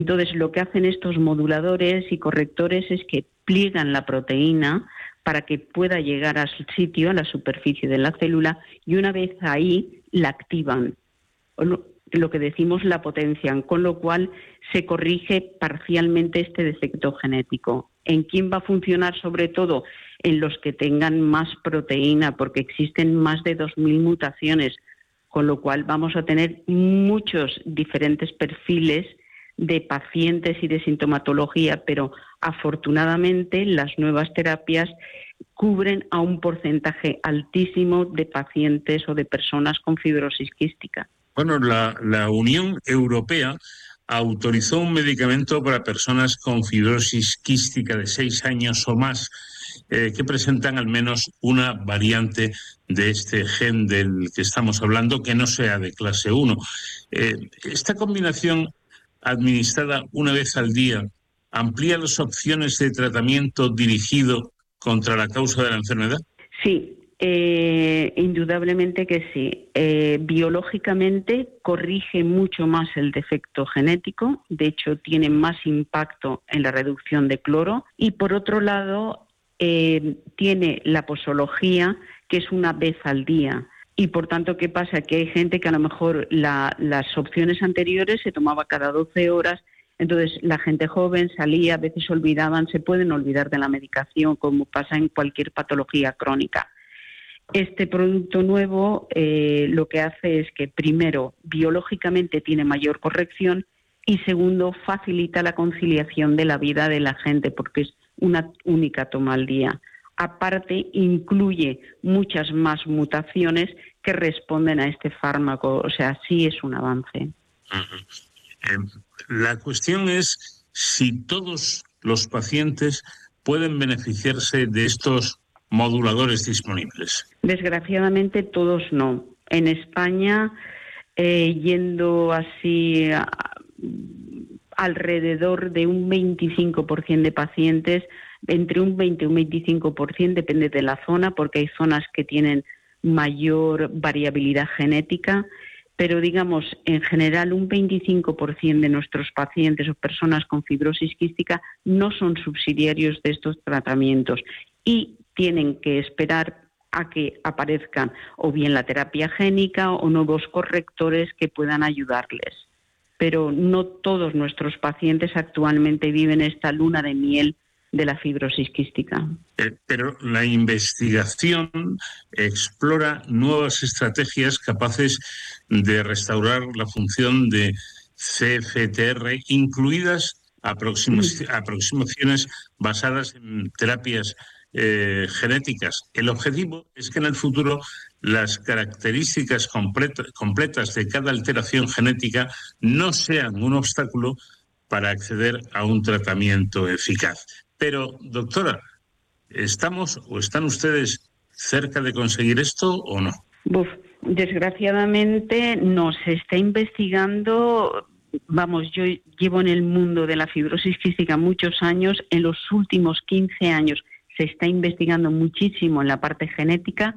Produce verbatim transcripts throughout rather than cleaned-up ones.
Entonces, lo que hacen estos moduladores y correctores es que pliegan la proteína para que pueda llegar al sitio, a la superficie de la célula, y una vez ahí la activan, lo que decimos la potencian, con lo cual se corrige parcialmente este defecto genético. ¿En quién va a funcionar? Sobre todo en los que tengan más proteína, porque existen más de dos mil mutaciones, con lo cual vamos a tener muchos diferentes perfiles de pacientes y de sintomatología, pero afortunadamente las nuevas terapias cubren a un porcentaje altísimo de pacientes o de personas con fibrosis quística. Bueno, la, la Unión Europea autorizó un medicamento para personas con fibrosis quística de seis años o más eh, que presentan al menos una variante de este gen del que estamos hablando que no sea de clase uno. Eh, esta combinación administrada una vez al día amplía las opciones de tratamiento dirigido contra la causa de la enfermedad. Sí. Eh, indudablemente que sí. Eh, biológicamente corrige mucho más el defecto genético, de hecho tiene más impacto en la reducción de cloro, y por otro lado eh, tiene la posología, que es una vez al día. Y por tanto, ¿qué pasa? Que hay gente que a lo mejor la, las opciones anteriores se tomaba cada doce horas, entonces la gente joven salía, a veces olvidaban, se pueden olvidar de la medicación, como pasa en cualquier patología crónica. Este producto nuevo eh, lo que hace es que, primero, biológicamente tiene mayor corrección y, segundo, facilita la conciliación de la vida de la gente porque es una única toma al día. Aparte, incluye muchas más mutaciones que responden a este fármaco. O sea, sí es un avance. Uh-huh. Eh, la cuestión es si todos los pacientes pueden beneficiarse de estos moduladores disponibles. Desgraciadamente todos no. En España, eh, yendo así a, alrededor de un veinticinco por ciento de pacientes, entre un veinte y un veinticinco por ciento, depende de la zona, porque hay zonas que tienen mayor variabilidad genética, pero digamos, en general un veinticinco por ciento de nuestros pacientes o personas con fibrosis quística no son subsidiarios de estos tratamientos y tienen que esperar a que aparezcan o bien la terapia génica o nuevos correctores que puedan ayudarles. Pero no todos nuestros pacientes actualmente viven esta luna de miel de la fibrosis quística. Eh, pero la investigación explora nuevas estrategias capaces de restaurar la función de C F T R, incluidas aproximaciones, mm. aproximaciones basadas en terapias eh, genéticas. El objetivo es que en el futuro las características completa, completas de cada alteración genética no sean un obstáculo para acceder a un tratamiento eficaz. Pero, doctora, ¿estamos o están ustedes cerca de conseguir esto o no? Uf, desgraciadamente no, se está investigando. Vamos, yo llevo en el mundo de la fibrosis quística muchos años. En los últimos quince años se está investigando muchísimo en la parte genética,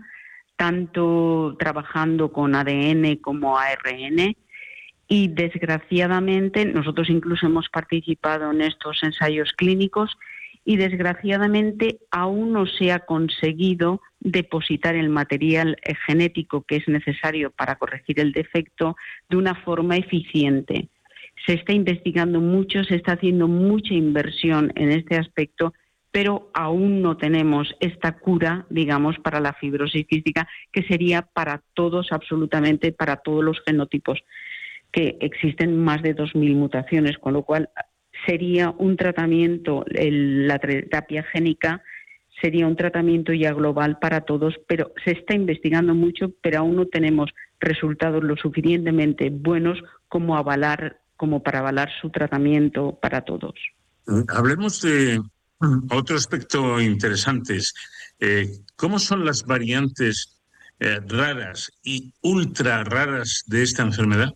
tanto trabajando con A D N como A R N. Y desgraciadamente, nosotros incluso hemos participado en estos ensayos clínicos y desgraciadamente aún no se ha conseguido depositar el material genético que es necesario para corregir el defecto de una forma eficiente. Se está investigando mucho, se está haciendo mucha inversión en este aspecto, pero aún no tenemos esta cura, digamos, para la fibrosis quística, que sería para todos, absolutamente para todos los genotipos, que existen más de dos mil mutaciones, con lo cual sería un tratamiento, el, la terapia génica sería un tratamiento ya global para todos, pero se está investigando mucho, pero aún no tenemos resultados lo suficientemente buenos como avalar, como para avalar su tratamiento para todos. Hablemos de otro aspecto interesante. Eh, ¿Cómo son las variantes eh, raras y ultra raras de esta enfermedad?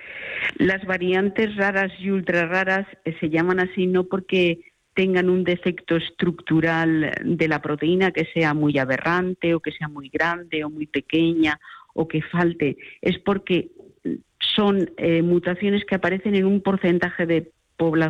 Las variantes raras y ultra raras eh, se llaman así no porque tengan un defecto estructural de la proteína que sea muy aberrante o que sea muy grande o muy pequeña o que falte, es porque son eh, mutaciones que aparecen en un porcentaje de población